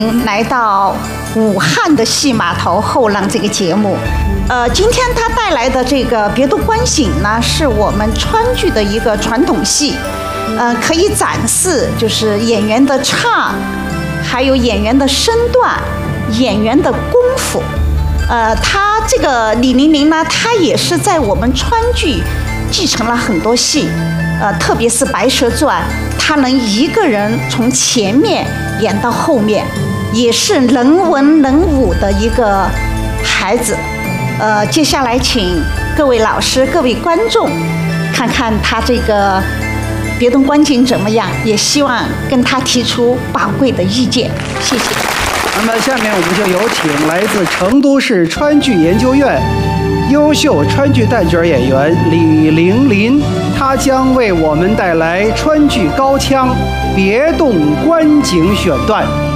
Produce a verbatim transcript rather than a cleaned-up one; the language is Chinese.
来到武汉的戏码头后浪这个节目，呃，今天他带来的这个《别动观景》呢，是我们川剧的一个传统戏，呃，可以展示就是演员的唱，还有演员的身段、演员的功夫。呃，他这个李玲玲呢，她也是在我们川剧继承了很多戏，呃，特别是《白蛇传》，她能一个人从前面演到后面。也是能文能武的一个孩子，呃，接下来请各位老师、各位观众看看他这个别动观景怎么样，也希望跟他提出宝贵的意见，谢谢。 那么下面我们就有请来自成都市川剧研究院优秀川剧旦角演员李玲玲，她将为我们带来川剧高腔《别动观景》选段。